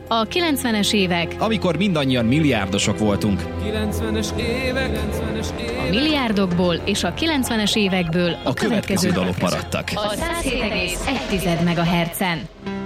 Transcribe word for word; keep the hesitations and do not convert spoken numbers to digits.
A kilencvenes évek, amikor mindannyian milliárdosok voltunk. kilencvenes évek, kilencvenes évek. A milliárdokból és a kilencvenes évekből A következő dalok maradtak. A száz hét egész egy megahertzen.